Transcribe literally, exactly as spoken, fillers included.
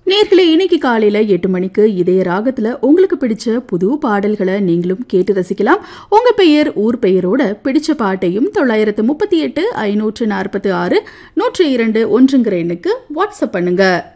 நேர்களே, இன்னைக்கு காலையில எட்டு மணிக்கு இதய ராகத்துல உங்களுக்கு பிடிச்ச புது பாடல்களை நீங்களும் கேட்டு ரசிக்கலாம். உங்க பெயர், ஊர் பெயரோட பிடிச்ச பாட்டையும் தொள்ளாயிரத்து முப்பத்தி எட்டு ஐநூற்று நாற்பத்தி ஆறு நூற்றி இரண்டு ஒன்றுங்கிற எண்ணுக்கு வாட்ஸ்அப் பண்ணுங்க.